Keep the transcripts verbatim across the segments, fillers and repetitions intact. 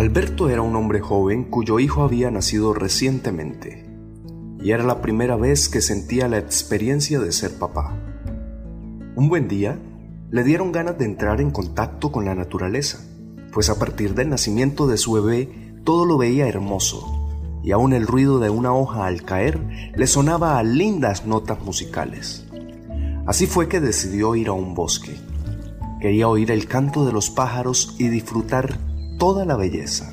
Alberto era un hombre joven cuyo hijo había nacido recientemente, y era la primera vez que sentía la experiencia de ser papá. Un buen día, le dieron ganas de entrar en contacto con la naturaleza, pues a partir del nacimiento de su bebé todo lo veía hermoso, y aún el ruido de una hoja al caer le sonaba a lindas notas musicales. Así fue que decidió ir a un bosque. Quería oír el canto de los pájaros y disfrutar toda la belleza.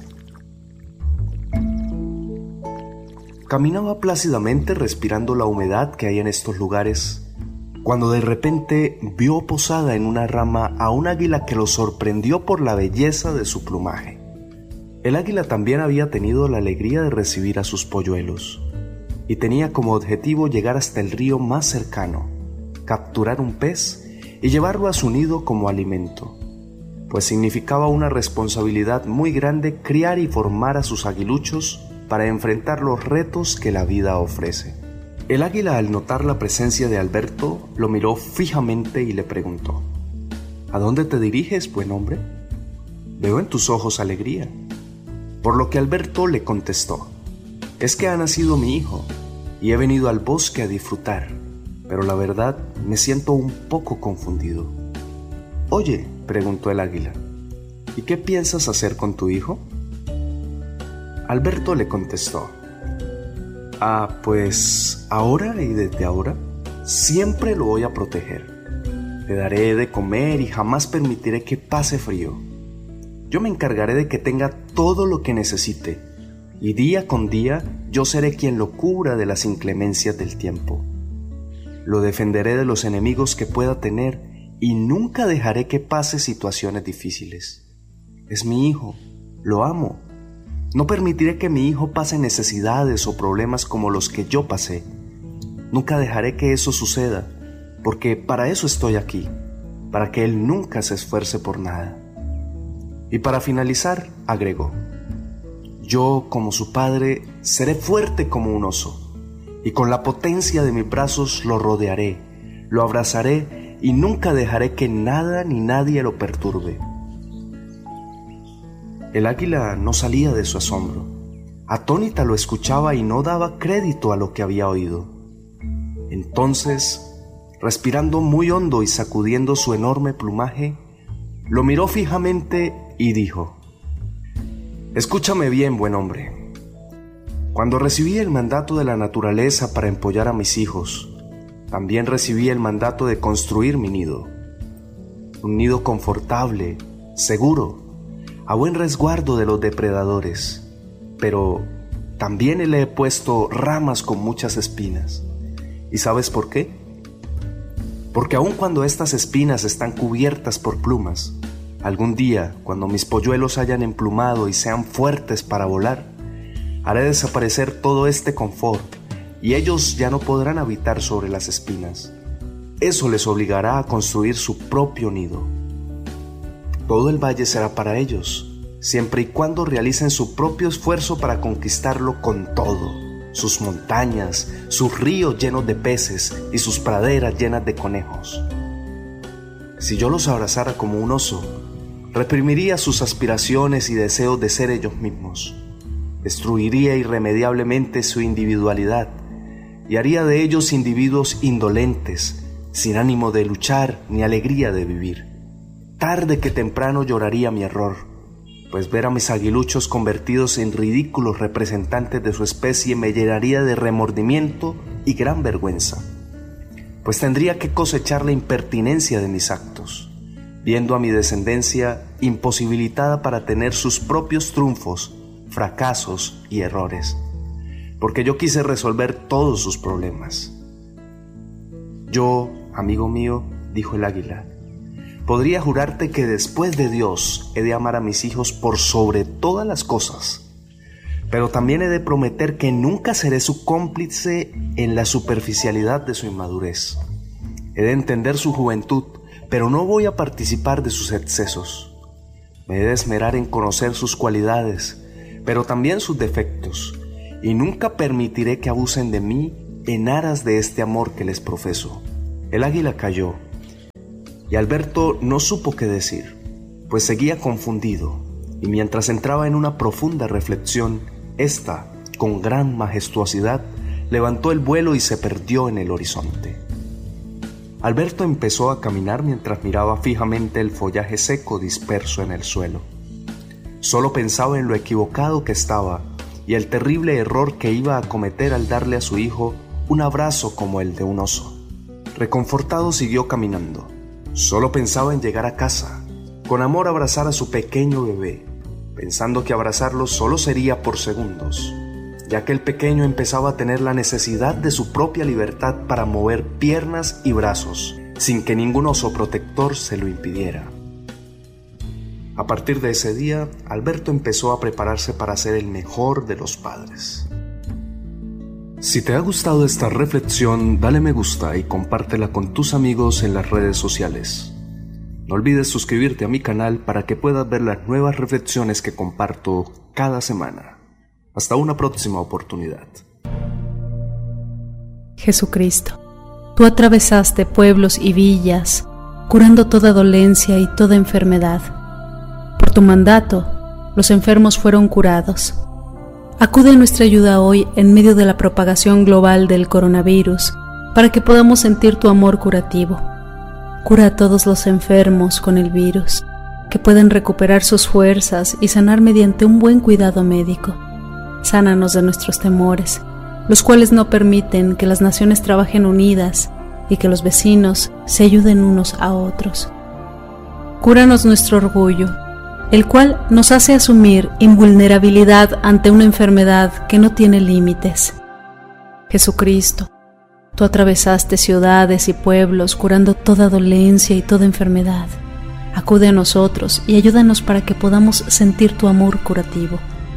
Caminaba plácidamente respirando la humedad que hay en estos lugares, cuando de repente vio posada en una rama a un águila que lo sorprendió por la belleza de su plumaje. El águila también había tenido la alegría de recibir a sus polluelos, y tenía como objetivo llegar hasta el río más cercano, capturar un pez y llevarlo a su nido como alimento, pues significaba una responsabilidad muy grande criar y formar a sus aguiluchos para enfrentar los retos que la vida ofrece. El águila, al notar la presencia de Alberto, lo miró fijamente y le preguntó: ¿A dónde te diriges, buen hombre? Veo en tus ojos alegría. Por lo que Alberto le contestó: es que ha nacido mi hijo y he venido al bosque a disfrutar, pero la verdad me siento un poco confundido. Oye, preguntó el águila, ¿y qué piensas hacer con tu hijo? Alberto le contestó: Ah, pues ahora y desde ahora siempre lo voy a proteger. Le daré de comer y jamás permitiré que pase frío. Yo me encargaré de que tenga todo lo que necesite, y día con día yo seré quien lo cubra de las inclemencias del tiempo. Lo defenderé de los enemigos que pueda tener y nunca dejaré que pase situaciones difíciles. Es mi hijo, lo amo. No permitiré que mi hijo pase necesidades o problemas como los que yo pasé. Nunca dejaré que eso suceda, porque para eso estoy aquí, para que él nunca se esfuerce por nada. Y para finalizar, agregó: yo, como su padre, seré fuerte como un oso, y con la potencia de mis brazos lo rodearé, lo abrazaré y nunca dejaré que nada ni nadie lo perturbe. El águila no salía de su asombro. Atónita lo escuchaba y no daba crédito a lo que había oído. Entonces, respirando muy hondo y sacudiendo su enorme plumaje, lo miró fijamente y dijo: escúchame bien, buen hombre. Cuando recibí el mandato de la naturaleza para empollar a mis hijos, también recibí el mandato de construir mi nido. Un nido confortable, seguro, a buen resguardo de los depredadores, pero también le he puesto ramas con muchas espinas. ¿Y sabes por qué? Porque aun cuando estas espinas están cubiertas por plumas, algún día, cuando mis polluelos hayan emplumado y sean fuertes para volar, haré desaparecer todo este confort y ellos ya no podrán habitar sobre las espinas. Eso les obligará a construir su propio nido. Todo el valle será para ellos, siempre y cuando realicen su propio esfuerzo para conquistarlo con todo: sus montañas, sus ríos llenos de peces y sus praderas llenas de conejos. Si yo los abrazara como un oso, reprimiría sus aspiraciones y deseos de ser ellos mismos, destruiría irremediablemente su individualidad y haría de ellos individuos indolentes, sin ánimo de luchar ni alegría de vivir. Tarde que temprano lloraría mi error, pues ver a mis aguiluchos convertidos en ridículos representantes de su especie me llenaría de remordimiento y gran vergüenza, pues tendría que cosechar la impertinencia de mis actos, viendo a mi descendencia imposibilitada para tener sus propios triunfos, fracasos y errores, porque yo quise resolver todos sus problemas. Yo, amigo mío, dijo el águila, podría jurarte que después de Dios he de amar a mis hijos por sobre todas las cosas, pero también he de prometer que nunca seré su cómplice en la superficialidad de su inmadurez. He de entender su juventud, pero no voy a participar de sus excesos. Me he de esmerar en conocer sus cualidades, pero también sus defectos, y nunca permitiré que abusen de mí en aras de este amor que les profeso. El águila cayó, y Alberto no supo qué decir, pues seguía confundido, y mientras entraba en una profunda reflexión, ésta, con gran majestuosidad, levantó el vuelo y se perdió en el horizonte. Alberto empezó a caminar mientras miraba fijamente el follaje seco disperso en el suelo. Solo pensaba en lo equivocado que estaba y el terrible error que iba a cometer al darle a su hijo un abrazo como el de un oso. Reconfortado siguió caminando. Solo pensaba en llegar a casa, con amor abrazar a su pequeño bebé, pensando que abrazarlo solo sería por segundos, ya que el pequeño empezaba a tener la necesidad de su propia libertad para mover piernas y brazos, sin que ningún oso protector se lo impidiera. A partir de ese día, Alberto empezó a prepararse para ser el mejor de los padres. Si te ha gustado esta reflexión, dale me gusta y compártela con tus amigos en las redes sociales. No olvides suscribirte a mi canal para que puedas ver las nuevas reflexiones que comparto cada semana. Hasta una próxima oportunidad. Jesucristo, tú atravesaste pueblos y villas, curando toda dolencia y toda enfermedad. Por tu mandato, los enfermos fueron curados. Acude a nuestra ayuda hoy en medio de la propagación global del coronavirus, para que podamos sentir tu amor curativo. Cura a todos los enfermos con el virus, que pueden recuperar sus fuerzas y sanar mediante un buen cuidado médico. Sánanos de nuestros temores, los cuales no permiten que las naciones trabajen unidas y que los vecinos se ayuden unos a otros. Cúranos nuestro orgullo, el cual nos hace asumir invulnerabilidad ante una enfermedad que no tiene límites. Jesucristo, tú atravesaste ciudades y pueblos curando toda dolencia y toda enfermedad. Acude a nosotros y ayúdanos para que podamos sentir tu amor curativo.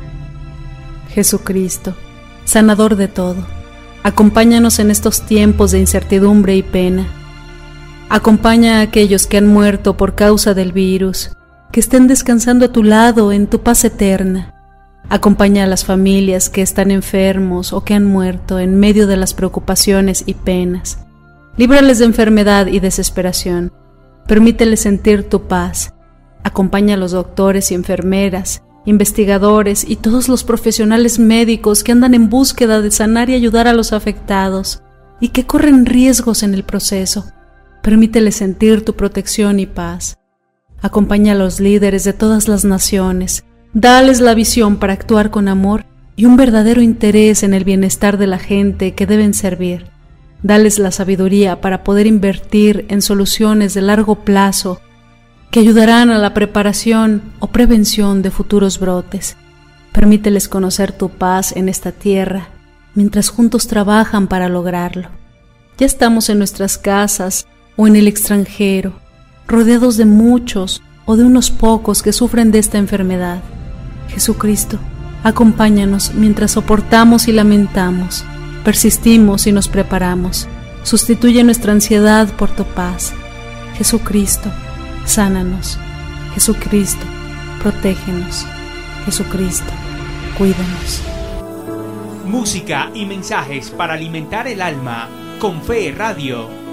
Jesucristo, sanador de todo, acompáñanos en estos tiempos de incertidumbre y pena. Acompaña a aquellos que han muerto por causa del virus, que estén descansando a tu lado en tu paz eterna. Acompaña a las familias que están enfermos o que han muerto en medio de las preocupaciones y penas. Líbrales de enfermedad y desesperación. Permíteles sentir tu paz. Acompaña a los doctores y enfermeras, investigadores y todos los profesionales médicos que andan en búsqueda de sanar y ayudar a los afectados y que corren riesgos en el proceso. Permíteles sentir tu protección y paz. Acompaña a los líderes de todas las naciones. Dales la visión para actuar con amor y un verdadero interés en el bienestar de la gente que deben servir. Dales la sabiduría para poder invertir en soluciones de largo plazo que ayudarán a la preparación o prevención de futuros brotes. Permíteles conocer tu paz en esta tierra, mientras juntos trabajan para lograrlo. Ya estamos en nuestras casas o en el extranjero, rodeados de muchos o de unos pocos que sufren de esta enfermedad. Jesucristo, acompáñanos mientras soportamos y lamentamos, persistimos y nos preparamos. Sustituye nuestra ansiedad por tu paz. Jesucristo, sánanos. Jesucristo, protégenos. Jesucristo, cuídanos. Música y mensajes para alimentar el alma con Fe Radio.